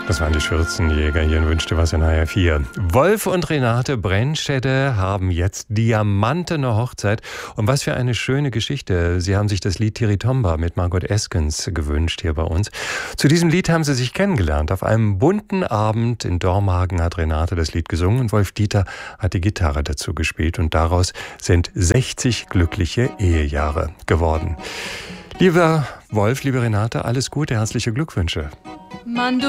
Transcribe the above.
Das waren die Schürzenjäger hier in Wünschte was in HR4. Wolf und Renate Brennstätte haben jetzt diamantene Hochzeit. Und was für eine schöne Geschichte. Sie haben sich das Lied Tiritomba mit Margot Eskens gewünscht hier bei uns. Zu diesem Lied haben sie sich kennengelernt. Auf einem bunten Abend in Dormagen hat Renate das Lied gesungen und Wolf Dieter hat die Gitarre dazu gespielt. Und daraus sind 60 glückliche Ehejahre geworden. Lieber Wolf, liebe Renate, alles Gute, herzliche Glückwünsche.